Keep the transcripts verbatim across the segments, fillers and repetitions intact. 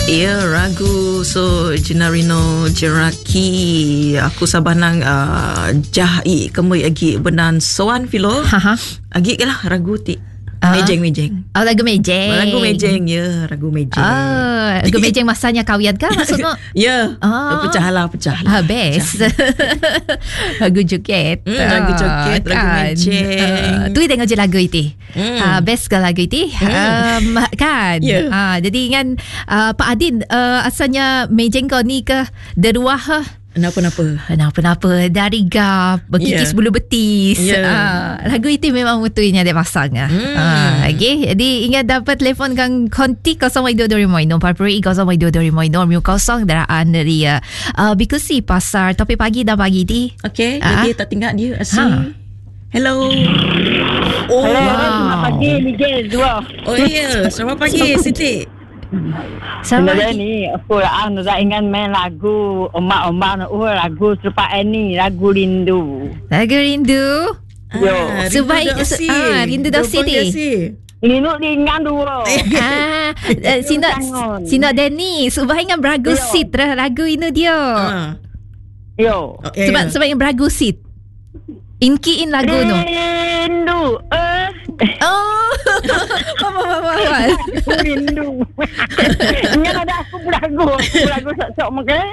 Ya, ragu so Jenarino Jeraki aku sabanang uh, jah i kemui agi benan soan filo. Haha. Agi ke lah ragu ti. Uh, mejeng-mejeng. Oh, lagu mejeng. Lagu mejeng ya, ragu mejeng. Oh, lagu mejeng masanya kawian kah maksudnya? Ya. Oh. Pecah lah, pecah lah. Ah, best. Lagu joget. Hmm, lagu joget, lagu kan. mejeng. Uh, tu tengok je lagu itu. Hmm. Uh, best ke lagu itu. Hmm. Um, kan. Yeah. Uh, jadi kan uh, Pak Adin uh, asalnya mejeng kau ni ke deruah ke? Kenapa-napa? Kenapa-napa dari gap berkikis yeah. bulu betis. Yeah. Uh, lagu itu memang betulnya dia pasang. Hmm. Uh, okay. Jadi ingat dapat telefon kang konti kosong dua dua lima enam empat puluh kosong dua dua lima enam kosong daraan dari uh, Bikusi Pasar Topik Pagi dan Pagi di. Okay. Uh, dia tak tinggal dia asyik. Ha. Hello. Oh, hello, wow. Selamat pagi Miguel dua. Oh iya, selamat pagi Siti. Selamat pagi. Ni aku lah nak ingat main lagu Omak-omak nak uh, lagu serupa ini lagu rindu. Lagu rindu. Yo. Ah, Sebaik ah, rindu dah Siti. Ini nak ingat dua. Ah, Sina Sina Denny sebab ingat beragu sit lagu ini dia. Yo. Sebab sebab yang beragu sit. Inki in lagu rindu, no. Rindu. Eh. Oh. Mama mama mama. Rindu. Ingat ada aku beragu, aku beragu sok-sok makan.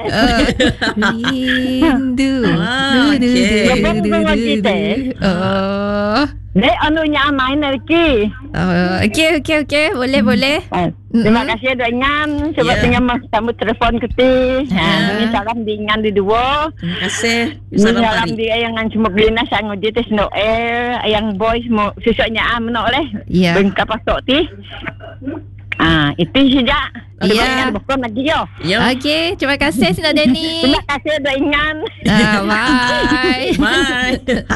Rindu. Ah, okay. Oh. Dek anunya main lagi. Oh, okey okey okey, boleh boleh. Terima kasih dah ingat sebab yeah. tengah mas tamu telefon keti. Ha, ini salam dingan di dua. Terima kasih. Salam, salam dia yang cuma belinas sang dia tes no air yang boys mo sesuknya am no leh. Ya. Bengka pasok ti. Ah, itu saja. Ya. Bukan lagi yo. Okey, terima kasih Sina Denny. Terima kasih dah ingat. Ah, bye. Bye.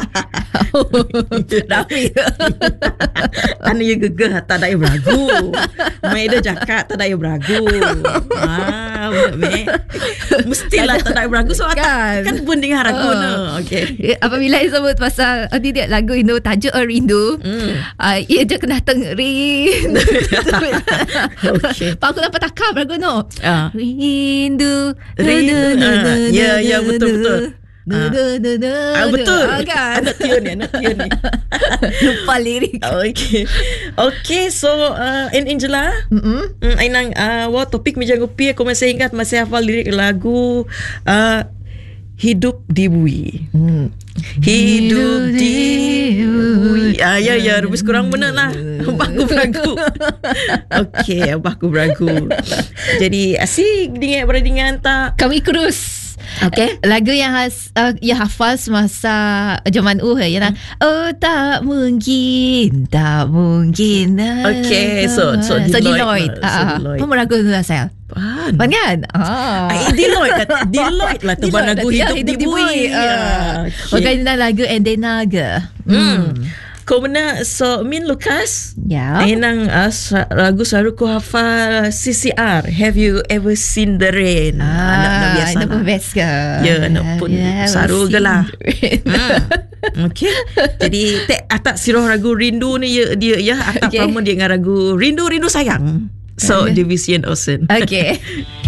Tapi anu ya gegah tak ada yang beragu. Mai dah jakat tak ada yang beragu. Ah, me. Mestilah tak ada yang beragu so kan, kan pun dengar ragu uh. no. Okey. Apabila disebut pasal oh, dia lagu Indo tajuk rindu. Hmm. Uh, ia je kena tengrin. Okey. Pak aku dapat takap lagu no. Uh. Rindu. Rindu. Uh. Ya ya betul betul. Ah, ah, betul. Ah, kan? Anak tune ni, anak tune ni. Lupa lirik. Okay. Okay, so uh, in Angela, mm-hmm. mm, Ainang, uh, wah topik meja kopi aku masih ingat, masih hafal lirik lagu uh, Hidup di Bui. Hmm. Hidup di Bui. Ah ya ya, rubis kurang benar lah. Abahku beragu. Okay, abahku beragu. Jadi asyik dengan berdingan tak. Kami kurus. Okay. Lagu yang has, uh, yang hafal semasa zaman uh ya kan. Oh tak mungkin, tak mungkin. Okay, so so so Deloitte. Ah, uh, apa lagu tu saya? Pan. Pan kan? Ah. Ai Deloitte lah, Deloitte lah tu lagu Hidup di Bui. Ah. Bukan lagu Endenaga. Hmm. Kau mana so Min Lucas? Ya. Ainang uh, lagu selalu ku hafal C C R. Have you ever seen the rain? Ah, anak nak biasa. Anak pun best ke? Ya, anak pun saru ke lah. Hmm. Okay. Jadi tek atak siroh lagu rindu ni ya, dia ya atak okay. Pertama dia dengan lagu rindu rindu sayang. So okay. Division Ocean. Okay.